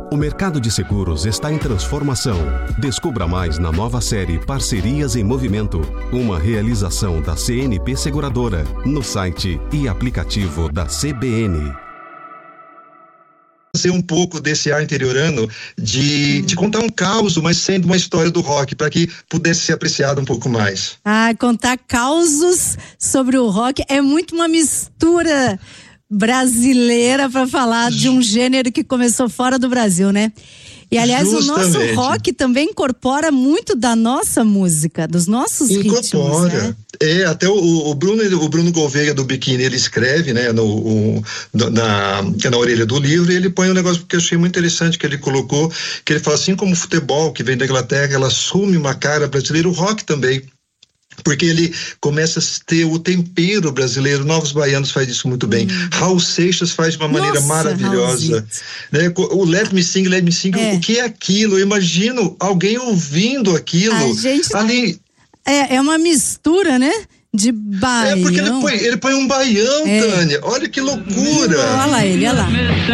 O mercado de seguros está em transformação. Descubra mais na nova série Parcerias em Movimento, uma realização da CNP Seguradora, no site e aplicativo da CBN. Ser um pouco desse ar interiorano de contar um caos, mas sendo uma história do rock, para que pudesse ser apreciado um pouco mais. Contar causos sobre o rock é muito uma mistura brasileira para falar de um gênero que começou fora do Brasil, né? E aliás, Justamente. O nosso rock também incorpora muito da nossa música, dos nossos ritmos, né? Até o Bruno Gouveia do Biquíni, ele escreve, né, na orelha do livro, e ele põe um negócio que eu achei muito interessante, que ele colocou, que ele fala assim como o futebol, que vem da Inglaterra, ela assume uma cara brasileira, o rock também. Porque ele começa a ter o tempero brasileiro. Novos Baianos faz isso muito bem. Raul Seixas faz de uma maneira maravilhosa, né? O Let Me Sing, o que é aquilo? Eu imagino alguém ouvindo aquilo ali. É uma mistura, né? De baião. Porque ele põe um baião, Tânia. Olha que loucura. Olha lá ele, olha lá.